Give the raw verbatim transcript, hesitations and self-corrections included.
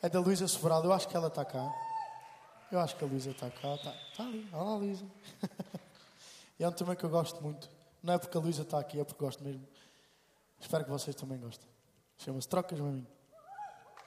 É da Luísa Sobral. Eu acho que ela está cá. Eu acho que a Luísa está cá. Está, está ali. Olá, Luísa. E é um tema que eu gosto muito. Não é porque a Luísa está aqui, é porque gosto mesmo. Espero que vocês também gostem. Chama-se Trocas Maminho.